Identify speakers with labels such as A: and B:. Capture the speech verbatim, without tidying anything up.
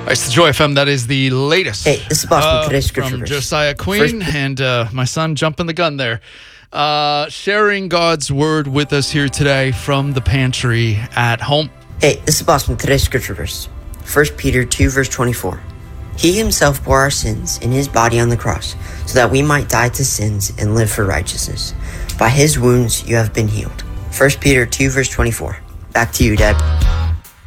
A: All right, it's the Joy F M. That is the latest.
B: Hey, this is Boss
A: uh,
B: from today's scripture
A: from
B: verse.
A: Josiah Queen
B: First,
A: and uh, my son jumping the gun there. Uh, sharing God's word with us here today from the pantry at home.
B: Hey, this is Boss from today's scripture verse. First Peter two, verse twenty-four. He himself bore our sins in his body on the cross, so that we might die to sins and live for righteousness. By his wounds you have been healed. First Peter two, verse twenty-four. Back to you, Dad.